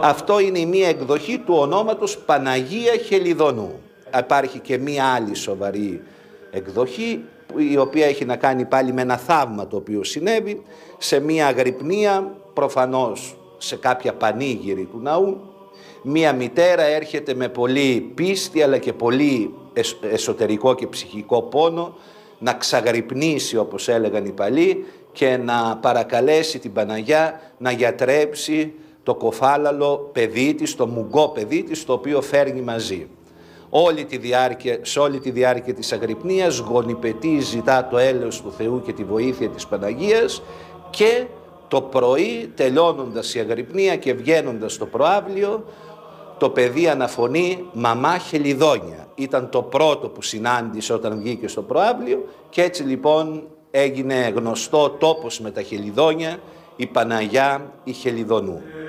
Αυτό είναι η μία εκδοχή του ονόματος Παναγία Χελιδονού. Υπάρχει και μία άλλη σοβαρή εκδοχή, η οποία έχει να κάνει πάλι με ένα θαύμα το οποίο συνέβη σε μία αγρυπνία, προφανώς σε κάποια πανήγυρη του ναού. Μία μητέρα έρχεται με πολύ πίστη αλλά και πολύ εσωτερικό και ψυχικό πόνο να ξαγρυπνήσει, όπως έλεγαν οι παλιοί, και να παρακαλέσει την Παναγιά να γιατρέψει το κοφάλαλο παιδί της, το μουγκό παιδί της, το οποίο φέρνει μαζί. Σε όλη τη διάρκεια της αγρυπνίας γονιπετεί, ζητά το έλεος του Θεού και τη βοήθεια της Παναγίας, και το πρωί, τελειώνοντας η αγρυπνία και βγαίνοντας στο προαύλιο, το παιδί αναφωνεί «Μαμά Χελιδόνια». Ήταν το πρώτο που συνάντησε όταν βγήκε στο προαύλιο, και έτσι λοιπόν έγινε γνωστό τόπος με τα Χελιδόνια, η Παναγιά η Χελιδονού.